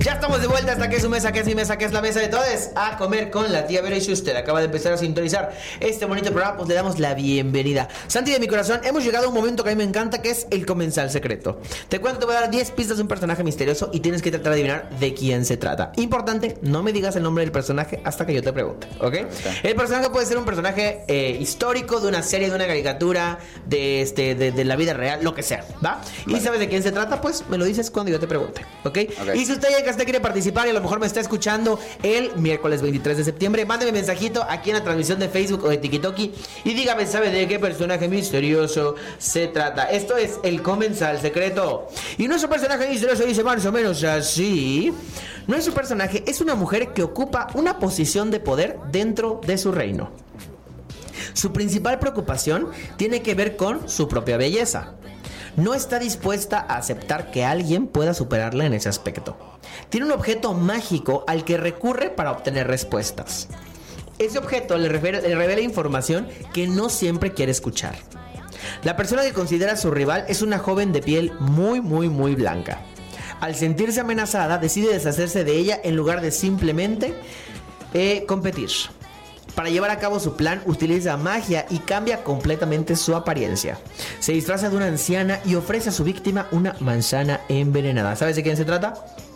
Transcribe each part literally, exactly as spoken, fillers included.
Ya estamos de vuelta hasta que es su mesa, que es mi mesa, que es la mesa de todos. A comer con la tía Vero. Y si usted acaba de empezar a sintonizar este bonito programa, pues le damos la bienvenida. Santi de mi corazón, hemos llegado a un momento que a mí me encanta, que es el comensal secreto. Te cuento, te voy a dar diez pistas de un personaje misterioso y tienes que tratar de adivinar de quién se trata. Importante, no me digas el nombre del personaje hasta que yo te pregunte, ¿ok? Okay. El personaje puede ser un personaje eh, histórico, de una serie, de una caricatura, de, este, de, de la vida real, lo que sea, ¿va? Vale. Y sabes de quién se trata, pues me lo dices cuando yo te pregunte, ¿ok? Okay. Y si usted ya que usted quiere participar y a lo mejor me está escuchando el miércoles veintitrés de septiembre, mándeme mensajito aquí en la transmisión de Facebook o de TikToki y dígame, ¿sabe de qué personaje misterioso se trata? Esto es el comensal secreto. Y nuestro personaje misterioso dice más o menos así. Nuestro personaje es una mujer que ocupa una posición de poder dentro de su reino. Su principal preocupación tiene que ver con su propia belleza. No está dispuesta a aceptar que alguien pueda superarla en ese aspecto. Tiene un objeto mágico al que recurre para obtener respuestas. Ese objeto le, refiere, le revela información que no siempre quiere escuchar. La persona que considera su rival es una joven de piel muy, muy, muy blanca. Al sentirse amenazada, decide deshacerse de ella en lugar de simplemente eh, competir. Para llevar a cabo su plan, utiliza magia y cambia completamente su apariencia. Se disfraza de una anciana y ofrece a su víctima una manzana envenenada. ¿Sabes de quién se trata?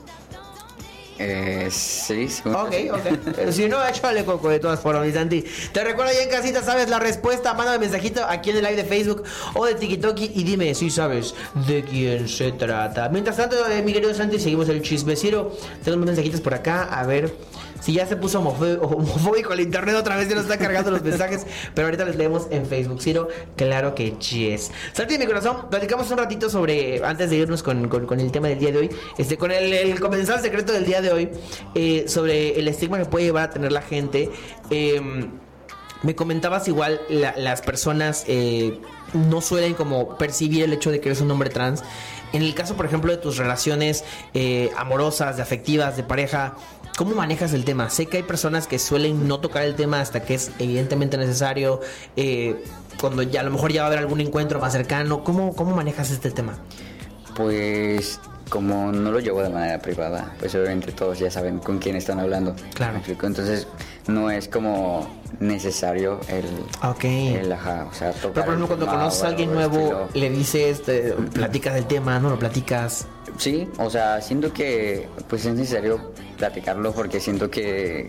Eh, sí, sí. Ok, ok. Si no, échale coco de todas formas, mi Santi. Te recuerdo ya en casita, sabes la respuesta. Mándame mensajito aquí en el live de Facebook o de TikToki y dime si sabes de quién se trata. Mientras tanto, eh, mi querido Santi, seguimos el chismeciro. Tenemos mensajitos por acá, a ver si ya se puso homofóbico el internet otra vez, ya nos está cargando los mensajes. Pero ahorita les leemos en Facebook, Ciro. Claro que yes. Santi de mi corazón, platicamos un ratito sobre, antes de irnos con, con, con el tema del día de hoy, este, con el, el comensal secreto del día de hoy, eh, sobre el estigma que puede llevar a tener la gente. Eh, me comentabas igual, la, las personas eh, no suelen como percibir el hecho de que eres un hombre trans. En el caso, por ejemplo, de tus relaciones eh, amorosas, de afectivas, de pareja, ¿cómo manejas el tema? Sé que hay personas que suelen no tocar el tema hasta que es evidentemente necesario, eh, cuando ya a lo mejor ya va a haber algún encuentro más cercano. ¿Cómo, cómo manejas este tema? Pues como no lo llevo de manera privada, pues obviamente todos ya saben con quién están hablando. Claro. Entonces no es como necesario el, okay. el ajá, o sea, tocar. Pero por ejemplo, cuando conoces a alguien nuevo, estilo, le dices, te, platicas del tema, ¿no? Lo platicas. Sí, o sea, siento que pues es necesario platicarlo porque siento que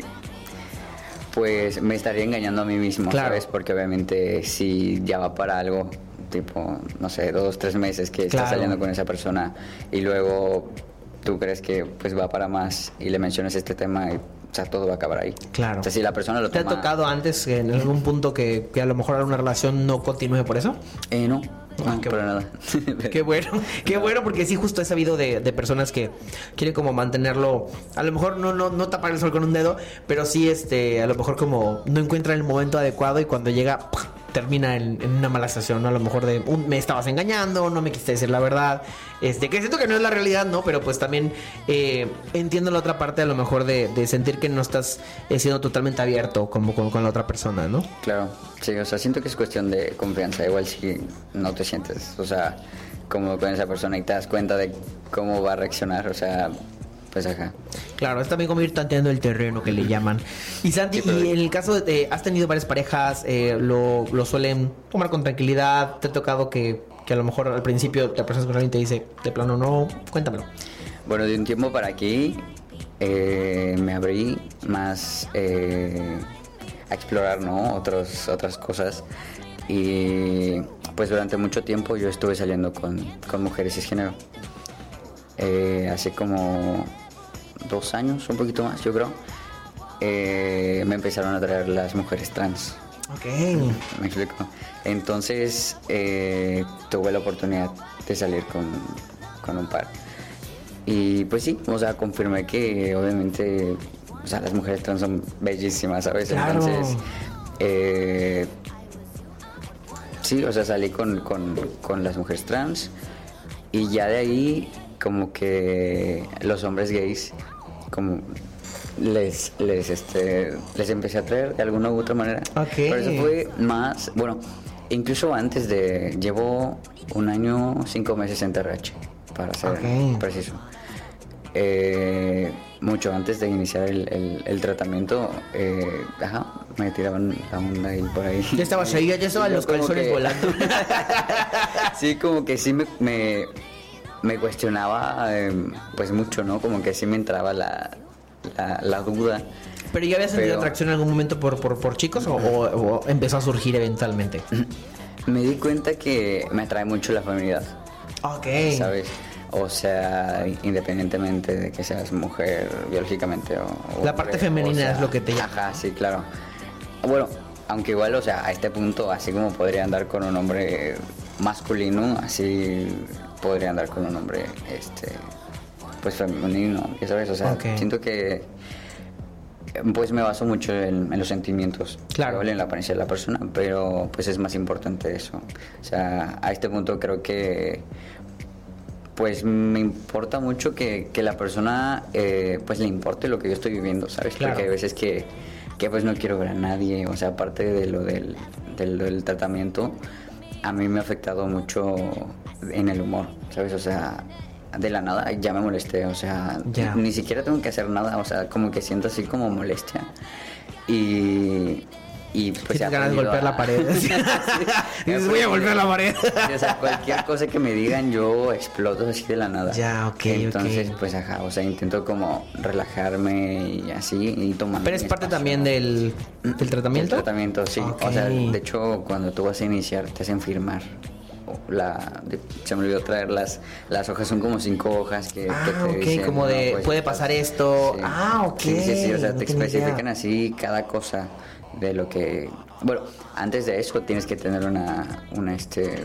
pues me estaría engañando a mí mismo, claro. ¿Sabes? Porque obviamente si ya va para algo, tipo, no sé, dos, tres meses que claro. Estás saliendo con esa persona y luego tú crees que pues va para más y le mencionas este tema y, o sea, todo va a acabar ahí. Claro. O sea, si la persona lo ¿Te toma... ha tocado antes en algún punto que, que a lo mejor una relación no continúe por eso? Eh, no. No, ah, qué para bueno. nada. Qué bueno, qué no. bueno, porque sí, justo he sabido de, de personas que quieren como mantenerlo, a lo mejor no, no, no tapar el sol con un dedo, pero sí, este, a lo mejor como no encuentran el momento adecuado y cuando llega, ¡pum!, termina en, en una mala situación, ¿no? A lo mejor de un, me estabas engañando, no me quisiste decir la verdad, este, que siento que no es la realidad, ¿no? Pero pues también eh, entiendo la otra parte a lo mejor de, de sentir que no estás eh, siendo totalmente abierto como con, con la otra persona, ¿no? Claro, sí, o sea, siento que es cuestión de confianza, igual si no te sientes, o sea, como con esa persona y te das cuenta de cómo va a reaccionar, o sea... Pues acá. Claro, es también como ir tanteando el terreno que le llaman. Y Santi, sí, y en el caso de, has tenido varias parejas, eh, lo, lo suelen tomar con tranquilidad. ¿Te ha tocado que, que a lo mejor al principio te apresas con alguien y te dice de plano no? Cuéntamelo. Bueno, de un tiempo para aquí eh, me abrí más eh, a explorar, ¿no? Otros, otras cosas. Y pues durante mucho tiempo yo estuve saliendo con, con mujeres cisgénero. Eh, hace como dos años, un poquito más, yo creo, eh, me empezaron a traer las mujeres trans. Ok. Me explico. Entonces eh, tuve la oportunidad de salir con, con un par. Y pues sí, o sea, confirmé que obviamente, o sea, las mujeres trans son bellísimas, ¿sabes? Claro. Entonces, eh, sí, o sea, salí con, con, con las mujeres trans y ya de ahí como que los hombres gays como les les este les empecé a traer de alguna u otra manera. Okay. Pero eso fue más, bueno, incluso antes de, llevo un año, cinco meses en T R H, para ser okay. preciso. eh, mucho antes de iniciar el, el, el tratamiento, eh, ajá, me tiraban la onda y por ahí. Ya estabas ahí, ya estaban los calzones que... volando. Sí, como que sí me, me, me cuestionaba eh, pues mucho, ¿no? Como que sí me entraba la, la, la duda. ¿Pero ya habías sentido Pero... atracción en algún momento por, por, por chicos o, o, o empezó a surgir eventualmente? Me di cuenta que me atrae mucho la feminidad. Ok. ¿Sabes? O sea, independientemente de que seas mujer biológicamente o... o la parte hombre, femenina o sea, es lo que te llama. Ajá, sí, claro. Bueno, aunque igual, o sea, a este punto, así como podría andar con un hombre masculino, así podría andar con un hombre, este, pues femenino, ya sabes, o sea, okay. Siento que pues me baso mucho en, en los sentimientos, claro, en la apariencia de la persona, pero pues es más importante eso. O sea, a este punto creo que pues me importa mucho que, que la persona eh, pues le importe lo que yo estoy viviendo, ¿sabes? Claro. Porque hay veces que, que pues no quiero ver a nadie, o sea, aparte de lo del, del, del tratamiento, a mí me ha afectado mucho en el humor, ¿sabes? O sea, de la nada ya me molesté, o sea, yeah. ni siquiera tengo que hacer nada, o sea, como que siento así como molestia y... Y pues tienes ganas de golpear a... la pared. Sí, dices, voy a golpear la pared. O sea, cualquier cosa que me digan, yo exploto así de la nada. Ya, ok, Entonces, okay. pues ajá, o sea, intento como relajarme y así y tomar. Pero es parte espacio. También del, del tratamiento. El tratamiento, sí. Okay. O sea, de hecho, cuando tú vas a iniciar, te hacen firmar. La, se me olvidó traer las, las hojas, son como cinco hojas que, ah, que te okay, dicen, como de, pues, puede pasar esto. Sí. Ah, ok. Sí, sí, sí, o sea, no te especifican idea. Así cada cosa de lo que... Bueno, antes de eso tienes que tener una, una este...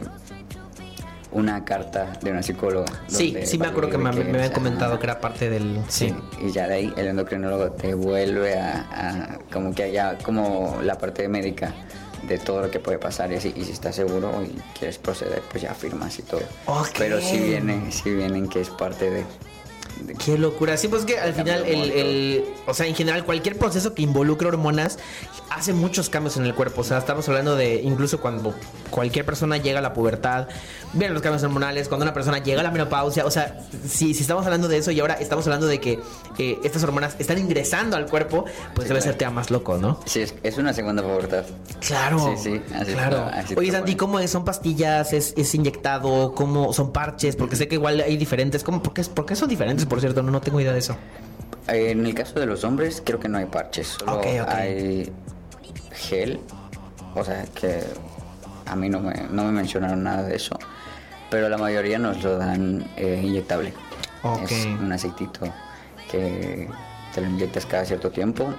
una carta de una psicóloga. Sí, sí me acuerdo que me, que me habían comentado que era parte del... Sí. sí, y ya de ahí el endocrinólogo te vuelve a, a como que haya como la parte médica de todo lo que puede pasar y así, y si estás seguro y quieres proceder, pues ya firmas y todo. Okay. Pero sí viene, sí vienen que es parte de... de Qué locura. Sí, pues que al final el, el... O sea, en general cualquier proceso que involucre hormonas hace muchos cambios en el cuerpo. O sea, estamos hablando de incluso cuando cualquier persona llega a la pubertad, vienen los cambios hormonales, cuando una persona llega a la menopausia. O sea, si, si estamos hablando de eso y ahora estamos hablando de que eh, estas hormonas están ingresando al cuerpo, pues sí, debe claro. ser tema más loco, ¿no? Sí, es, es una segunda pubertad. Claro. Sí, sí, así claro. Así Oye, Santi, ¿cómo es? ¿Son pastillas? ¿Es, es inyectado? ¿Cómo son parches? Porque sé que igual hay diferentes. ¿Cómo? ¿Por qué, por qué son diferentes, por cierto? No, no tengo idea de eso. En el caso de los hombres, creo que no hay parches. Solo okay, okay. hay gel. O sea, que a mí no me, no me mencionaron nada de eso. Pero la mayoría nos lo dan eh, inyectable. Okay. Es un aceitito que te lo inyectas cada cierto tiempo.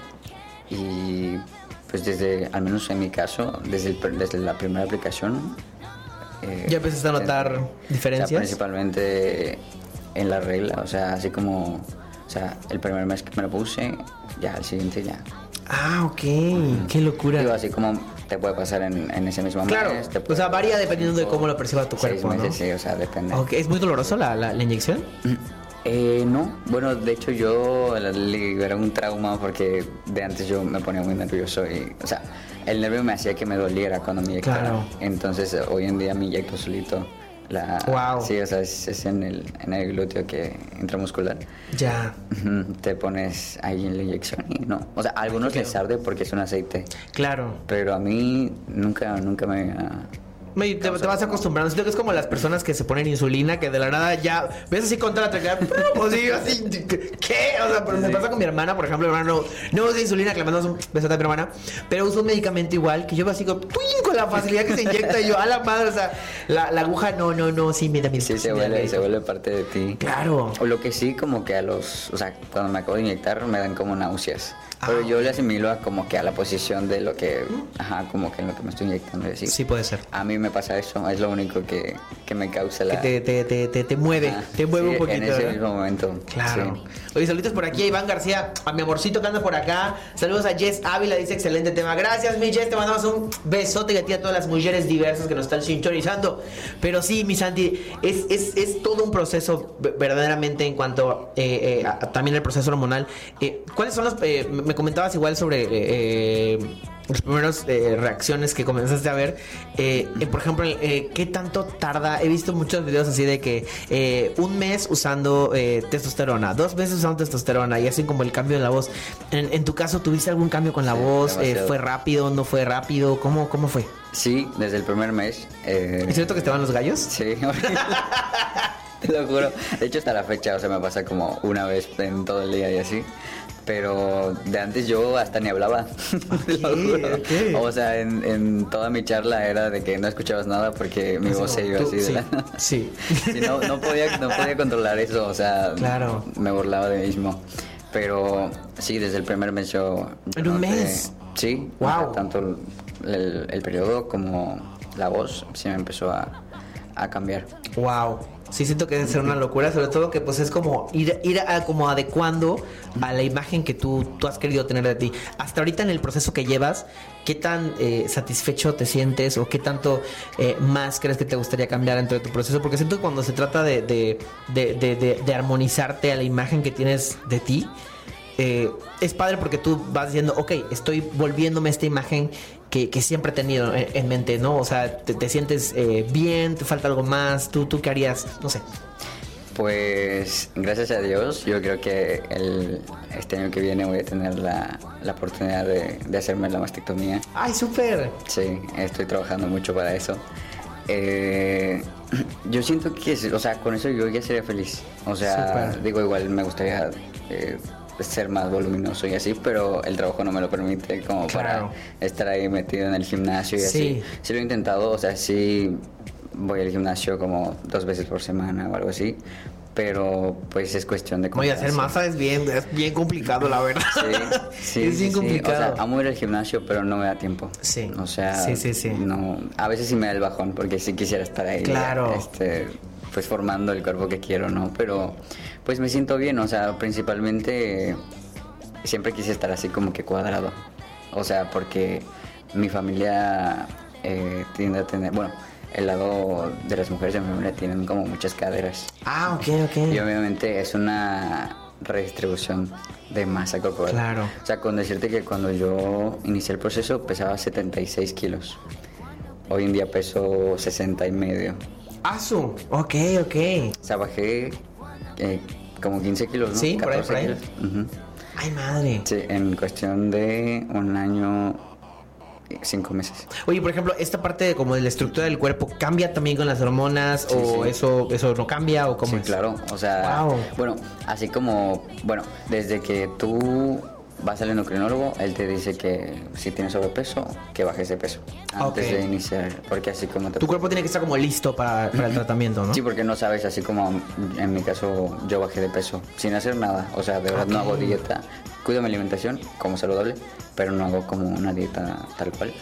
Y pues desde, al menos en mi caso, desde, el, desde la primera aplicación... Eh, ¿Ya empezaste a notar eh, diferencias? O sea, principalmente en la regla, o sea, así como... O sea, el primer mes que me lo puse, ya el siguiente ya. Ah, ok. Mm. Qué locura. Digo, así como te puede pasar en, en ese mismo claro. mes. Claro. O sea, varía dependiendo de cómo lo perciba tu cuerpo, meses, ¿no? Sí, o sea, depende. Okay. ¿Es muy doloroso la, la, la inyección? Eh, no. Bueno, de hecho yo liberé un trauma porque de antes yo me ponía muy nervioso y, o sea, el nervio me hacía que me doliera cuando me inyectaba. Claro. Entonces, hoy en día me inyecto solito. La, wow. Sí, o sea, es, es en, el, en el glúteo que intramuscular. Ya. Te pones ahí en la inyección y no. O sea, a algunos claro. les arde porque es un aceite. Claro. Pero a mí nunca, nunca me... Uh, Me, te, te vas acostumbrando. Siento que es como las personas que se ponen insulina, que de la nada ya ves así contra la tranquilidad. O sí, así, ¿qué? O sea, pero sí. me pasa con mi hermana, por ejemplo. Mi hermana no, no usa insulina, que le mandamos un besote a mi hermana, pero usa un medicamento igual, que yo así con, con la facilidad que se inyecta. Y yo, a la madre, o sea, la, la aguja, no, no, no, sí, me da miedo. Sí, se vuelve, se vuelve parte de ti. Claro. O lo que sí, como que a los, o sea, cuando me acabo de inyectar, me dan como náuseas. Pero ah, yo le asimilo a como que a la posición de lo que, ajá, como que en lo que me estoy inyectando. Decir. Sí, puede ser. A mí me pasa eso, es lo único que, que me causa la... Que te, te, te, te, te mueve, ah, te mueve sí, un poquito. En ese ¿verdad? mismo momento. Claro. Sí. Oye, saluditos por aquí a Iván García, a mi amorcito que anda por acá. Saludos a Jess Ávila, dice excelente tema. Gracias, mi Jess, te mandamos un besote y a ti a todas las mujeres diversas que nos están sintonizando. Pero sí, mi Santi, es, es, es todo un proceso verdaderamente en cuanto eh, eh, a, también el proceso hormonal. Eh, ¿Cuáles son los...? Eh, me comentabas igual sobre... Eh, las primeras eh, reacciones que comenzaste a ver, eh, eh, por ejemplo, eh, ¿qué tanto tarda? He visto muchos videos así de que eh, un mes usando eh, testosterona, dos meses usando testosterona y así como el cambio de la voz. En, en tu caso, ¿tuviste algún cambio con la Sí, voz? Eh, demasiado. ¿Fue rápido? ¿No fue rápido? ¿Cómo, cómo fue? Sí, desde el primer mes. Eh, ¿Es cierto que te van los gallos? Sí, te lo juro. De hecho, hasta la fecha, o sea, me pasa como una vez en todo el día y así. Pero de antes yo hasta ni hablaba. Te lo juro. ok. O sea, en, en toda mi charla era de que no escuchabas nada porque mi Así voz se como iba tú, así de sí, la... sí. Sí, no, no, podía, no podía controlar eso, o sea, Claro. me burlaba de mí mismo. Pero sí, desde el primer mes yo... ¿En un noté- mes? Sí, Wow. tanto el, el- el periodo como la voz sí me empezó a, a cambiar. Wow. Sí, siento que debe ser una locura, sobre todo que pues es como ir, ir a, como adecuando a la imagen que tú, tú has querido tener de ti. Hasta ahorita en el proceso que llevas, ¿qué tan eh, satisfecho te sientes o qué tanto eh, más crees que te gustaría cambiar dentro de tu proceso? Porque siento que cuando se trata de, de, de, de, de, de armonizarte a la imagen que tienes de ti, eh, es padre porque tú vas diciendo, ok, estoy volviéndome a esta imagen que, que siempre he tenido en, en mente, ¿no? O sea, te, te sientes eh, bien, te falta algo más, ¿tú, tú qué harías? No sé. Pues gracias a Dios, yo creo que el, este año que viene voy a tener la, la oportunidad de, de hacerme la mastectomía. ¡Ay, súper! Sí, estoy trabajando mucho para eso. Eh, yo siento que, o sea, con eso yo ya sería feliz. O sea, Súper. digo, igual me gustaría eh, ser más voluminoso y así, pero el trabajo no me lo permite como Claro. para estar ahí metido en el gimnasio y Sí. así. Sí lo he intentado, o sea, sí voy al gimnasio como dos veces por semana o algo así, pero pues es cuestión de Oye, hacer constancia. masa es bien, es bien complicado, la verdad. Sí, sí, es sí, bien sí. complicado. O sea, amo ir al gimnasio, pero no me da tiempo. Sí. O sea, Sí, sí, sí. no, a veces sí me da el bajón porque sí quisiera estar ahí. Claro. Este, pues formando el cuerpo que quiero, ¿no? Pero pues me siento bien, o sea, principalmente siempre quise estar así como que cuadrado. O sea, porque mi familia eh, tiende a tener, bueno, el lado de las mujeres de mi familia tienen como muchas caderas. Ah, ok, ok. Y obviamente es una redistribución de masa corporal. Claro. O sea, con decirte que cuando yo inicié el proceso pesaba setenta y seis kilos. Hoy en día peso sesenta y medio. Asu. Ok, ok. O sea, bajé eh, como quince kilos, ¿no? Sí, por ahí, por ahí. kilos. Ujú. Ay, madre. Sí, en cuestión de un año y cinco meses. Oye, por ejemplo, esta parte de como de la estructura del cuerpo, ¿cambia también con las hormonas? Sí, ¿O sí. eso eso no cambia? ¿O cómo Sí, es? claro. O sea, Wow. bueno, así como, bueno, desde que tú vas al endocrinólogo, él te dice que si tienes sobrepeso, que bajes de peso antes Ok. de iniciar, porque así como te... Tu cuerpo tiene que estar como listo para, para el tratamiento, ¿no? Sí, porque no sabes, así como en mi caso yo bajé de peso sin hacer nada, o sea, de verdad no Ok. hago dieta, cuido mi alimentación como saludable, pero no hago como una dieta tal cual.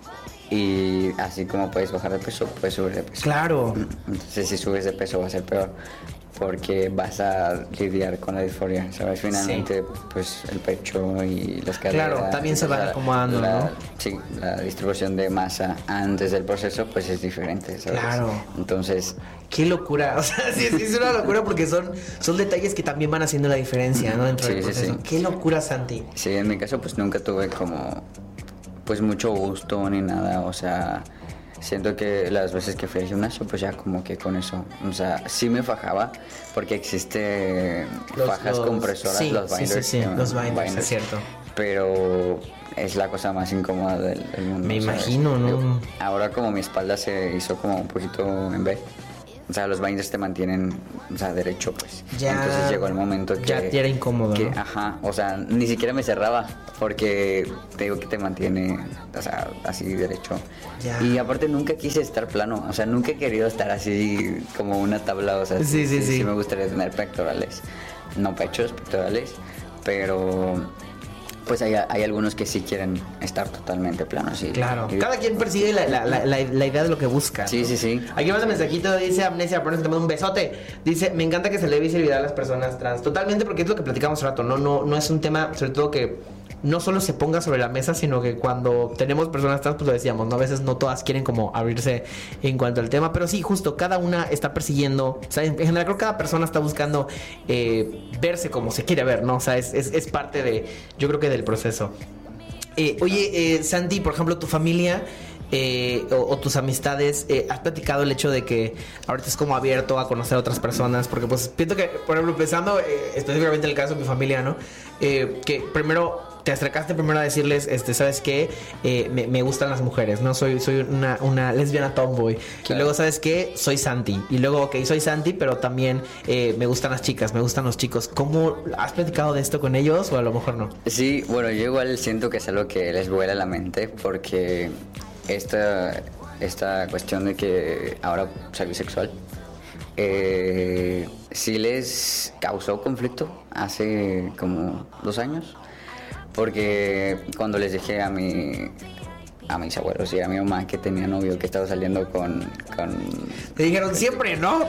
Y así como puedes bajar de peso, puedes subir de peso. Claro. Entonces si subes de peso va a ser peor porque vas a lidiar con la disforia, ¿sabes? Finalmente, pues el pecho y las caderas... Claro, también se o van sea, acomodando, la- ¿no? Sí, la distribución de masa antes del proceso pues es diferente, ¿sabes? Claro. Entonces, Qué locura. O sea, sí, sí es una locura porque son, son detalles que también van haciendo la diferencia, ¿no? Dentro Sí, del sí, proceso. sí. Qué locura, Santi. sí, en mi caso pues nunca tuve como pues mucho gusto ni nada, o sea, siento que las veces que fui al gimnasio pues ya como que con eso, o sea, sí me fajaba porque existe Los- fajas los- compresoras, sí, los sí, sí, binders, sí, se llaman, los binders, es cierto. pero es la cosa más incómoda del, del mundo. Me ¿sabes? imagino, ¿no? Digo, ahora como mi espalda se hizo como un poquito en B, o sea, los binders te mantienen, o sea, derecho, pues. Ya. Entonces llegó el momento que... Ya te era incómodo, que, ¿no? Ajá, o sea, ni siquiera me cerraba, porque te digo que te mantiene, o sea, así derecho. Ya. Y aparte nunca quise estar plano, o sea, nunca he querido estar así como una tabla, o sea, Sí, sí, sí. sí me gustaría tener pectorales, no pechos, pectorales, pero... Pues hay, hay algunos que sí quieren estar totalmente planos. Sí. Claro. Y- Cada quien persigue la, la, la, la, la idea de lo que busca. Sí, ¿no? sí, sí. Aquí más un mensajito, dice Amnesia, por eso te mando un besote. Dice, me encanta que se le visibilidad a las personas trans. Totalmente, porque es lo que platicamos hace rato, ¿no? No, no es un tema, sobre todo que no solo se ponga sobre la mesa, sino que cuando tenemos personas trans, pues lo decíamos, ¿no? A veces no todas quieren como abrirse en cuanto al tema, pero sí, justo, cada una está persiguiendo, o sea, en general creo que cada persona está buscando eh, verse como se quiere ver, ¿no? O sea, es, es, es parte de, yo creo que del proceso. Eh, oye, eh, Santi, por ejemplo, tu familia... Eh, o, o tus amistades, eh, ¿has platicado el hecho de que ahorita es como abierto a conocer a otras personas? Porque pues pienso que, por ejemplo, pensando eh, específicamente en el caso de mi familia, ¿no? Eh, que primero te acercaste primero a decirles, este, ¿sabes qué? Eh, me, me gustan las mujeres, ¿no? Soy, soy una, una lesbiana tomboy. Claro. Y luego, ¿sabes qué? Soy Santi. Y luego, ok, soy Santi, pero también eh, me gustan las chicas, me gustan los chicos. ¿Cómo has platicado de esto con ellos o a lo mejor no? Sí, bueno, yo igual siento que es algo que les vuela la mente porque... Esta, esta cuestión de que ahora soy bisexual eh, sí les causó conflicto hace como dos años porque cuando les dije a mi a mis abuelos y a mi mamá que tenía novio, que estaba saliendo con... con... Te dijeron siempre, ¿no?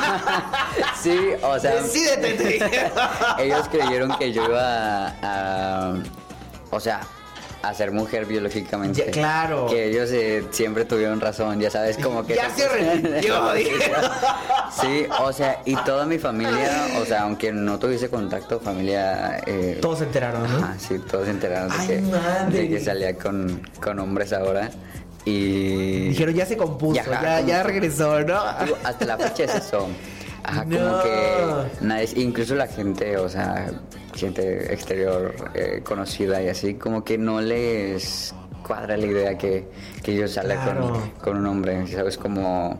Sí, o sea... Decídete, te dijeron. Ellos creyeron que yo iba a... a o sea... a ser mujer biológicamente. Ya, claro. Que ellos eh, siempre tuvieron razón, ya sabes, como que... Ya se arrepintió, dije. Sí, o sea, y toda mi familia, o sea, aunque no tuviese contacto, familia... Eh, todos se enteraron, ¿no? Ajá, sí, todos se enteraron de, Ay, que, madre. de que salía con, con hombres ahora. Y... dijeron, ya se compuso, ya, ya, ya regresó, ¿no? Digo, hasta la fecha es eso. Ajá, no. como que nadie, incluso la gente, o sea, gente exterior eh, conocida y así, como que no les cuadra la idea que, que yo salga claro. con, con un hombre, ¿sabes? Como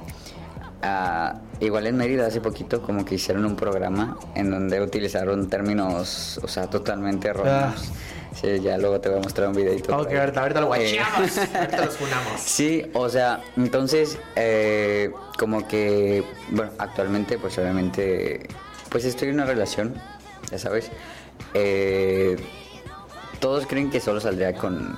uh, igual en Mérida hace poquito como que hicieron un programa en donde utilizaron términos, o sea, totalmente erróneos. Ah. Sí, ya luego te voy a mostrar un videito. Ok, ahorita, ahorita lo guacheamos, eh. ahorita los funamos. Sí, o sea, entonces, eh, como que, bueno, actualmente, pues obviamente, pues estoy en una relación, ya sabes. Eh, todos creen que solo saldría con,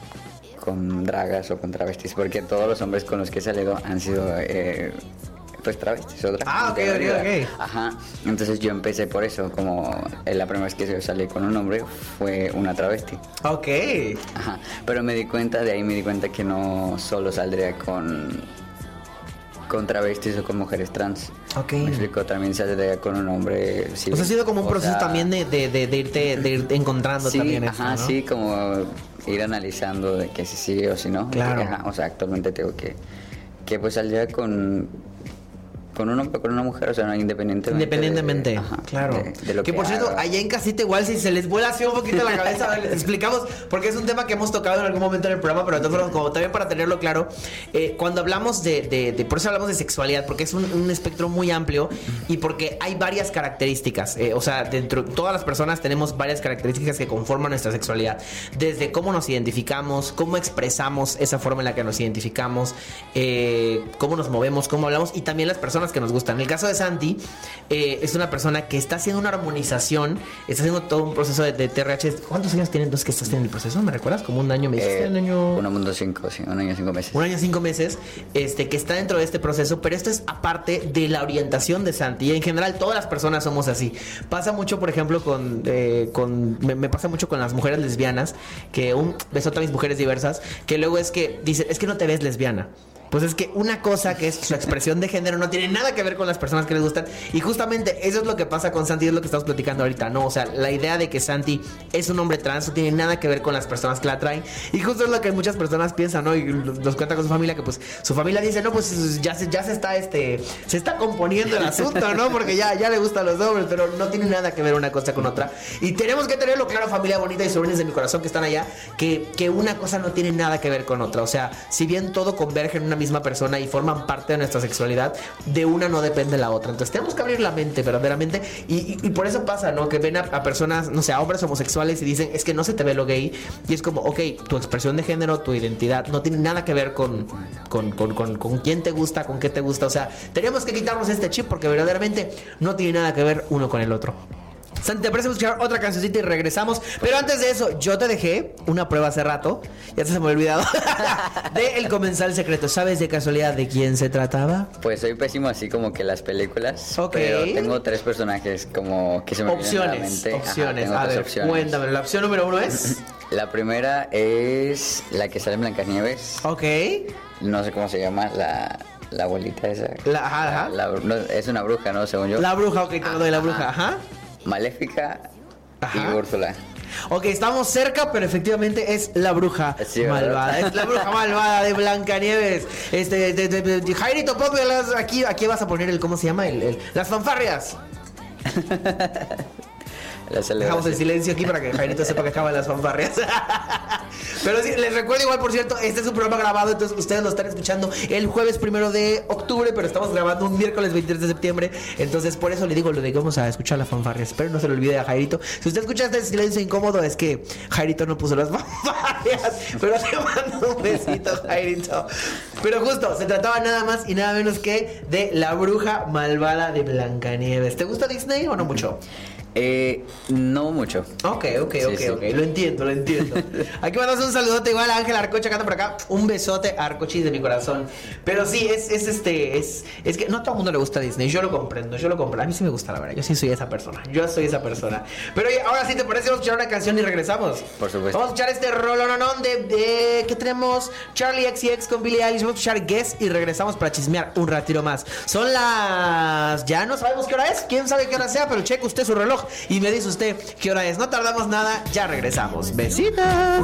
con dragas o con travestis, porque todos los hombres con los que he salido han sido... Eh, pues travestis, otra. Ah, ok, ok, ok. Ajá, entonces yo empecé por eso, como la primera vez que yo salí con un hombre fue una travesti. Ok. Ajá, pero me di cuenta, de ahí me di cuenta que no solo saldría con con travestis o con mujeres trans. Ok. Me explico, también saldría con un hombre. Sí, pues ha sido como un proceso sea, también de, de, de, de irte de irte encontrando sí, también ajá, eso, ¿no? sí, como ir analizando de que si sí o si no. Claro. Ajá, o sea, actualmente tengo que que pues saldría con con un hombre, con una mujer, o sea, no, independientemente. Independientemente, de, ajá, claro. De, de lo que, que por cierto, haga. Allá en casita igual si se les vuela así un poquito la cabeza, les explicamos, porque es un tema que hemos tocado en algún momento en el programa, pero de todas formas, como también para tenerlo claro, eh, cuando hablamos de, de, de, por eso hablamos de sexualidad, porque es un, un espectro muy amplio y porque hay varias características, eh, o sea, dentro todas las personas tenemos varias características que conforman nuestra sexualidad, desde cómo nos identificamos, cómo expresamos esa forma en la que nos identificamos, eh, cómo nos movemos, cómo hablamos y también las personas que nos gustan. En el caso de Santi, eh, es una persona que está haciendo una armonización, está haciendo todo un proceso de, de T R H. ¿Cuántos años tienen entonces que estás en el proceso? ¿Me recuerdas? Como un año, me dijiste, eh, un año. Un año cinco, sí, un año cinco meses. Un año cinco meses, este, que está dentro de este proceso, pero esto es aparte de la orientación de Santi. Y en general, todas las personas somos así. Pasa mucho, por ejemplo, con, eh, con me, me pasa mucho con las mujeres lesbianas, que un beso a todas mis mujeres diversas, que luego es que dicen, es que no te ves lesbiana. Pues es que una cosa que es su expresión de género no tiene nada que ver con las personas que les gustan. Y justamente eso es lo que pasa con Santi, es lo que estamos platicando ahorita, ¿no? O sea, la idea de que Santi es un hombre trans no tiene nada que ver con las personas que la traen. Y justo es lo que muchas personas piensan, ¿no? Y nos cuenta con su familia que pues su familia dice, no, pues ya se, ya se está este se está componiendo el asunto, ¿no? Porque ya, ya le gustan los hombres, pero no tiene nada que ver una cosa con otra. Y tenemos que tenerlo claro, familia bonita y sobrinos de mi corazón que están allá, que, que una cosa no tiene nada que ver con otra. O sea, si bien todo converge en una misma persona y forman parte de nuestra sexualidad, de una no depende la otra. Entonces tenemos que abrir la mente verdaderamente y, y, y por eso pasa, ¿no? Que ven a, a personas, no sé, a hombres homosexuales y dicen, es que no se te ve lo gay, y es como, ok, tu expresión de género, tu identidad no tiene nada que ver con con, con, con, con quién te gusta, con qué te gusta. O sea, tenemos que quitarnos este chip porque verdaderamente no tiene nada que ver uno con el otro. Santi, te parece escuchar otra cancioncita y regresamos. Pero antes de eso, yo te dejé una prueba hace rato, ya se me había olvidado, de El Comensal Secreto. ¿Sabes de casualidad de quién se trataba? Pues soy pésimo así como que las películas. Ok. Pero tengo tres personajes como que se me opciones, vienen a la mente. Opciones, Ajá, a ver, opciones. Cuéntame. La opción número uno es... La primera es la que sale en Blancanieves. Ok. No sé cómo se llama, la... La abuelita esa. La, ajá, ajá. La, la, no, es una bruja, ¿no? Según yo. La bruja, ok, te lo doy, la bruja, ajá. Maléfica Ajá. y Úrsula. Ok, estamos cerca, pero efectivamente es la bruja Sí, malvada. Es la bruja malvada de Blancanieves. Este, de, de, de, de- Jairito, pónmelas aquí. Aquí vas a poner el, ¿cómo se llama? El, el- las fanfarrias. La Dejamos el celebración. silencio aquí para que Jairito sepa que acaban las fanfarrias. Pero sí, les recuerdo igual, por cierto, este es un programa grabado, entonces ustedes lo están escuchando el jueves primero de octubre, pero estamos grabando un miércoles veintitrés de septiembre. Entonces, por eso le digo lo de que vamos a escuchar las fanfarrias. Espero no se le olvide a Jairito. Si usted escucha este silencio incómodo, es que Jairito no puso las fanfarrias. Pero te mando un besito, Jairito. Pero justo, se trataba nada más y nada menos que de la bruja malvada de Blancanieves. ¿Te gusta Disney o no mucho? Eh, no mucho. Ok, ok, Sí, ok, sí. ok. Lo entiendo, lo entiendo. Aquí mandas un saludote igual a Ángel Arcocha que anda por acá. Un besote a Arcochis de mi corazón. Pero sí, es, es este, es, es que no a todo el mundo le gusta Disney. Yo lo comprendo, yo lo comprendo. A mí sí me gusta, la verdad. Yo sí soy esa persona. Yo soy esa persona. Pero oye, ahora sí, ¿te parece? Vamos a escuchar una canción y regresamos. Por supuesto. Vamos a escuchar este rolononón de, de ¿qué tenemos? Charlie X C X con Billie Eilish. Vamos a escuchar Guess y regresamos para chismear un ratito más. Son las... Ya no sabemos qué hora es. Quién sabe qué hora sea, pero cheque usted su reloj y me dice usted qué hora es. No tardamos nada, ya regresamos. Besitos.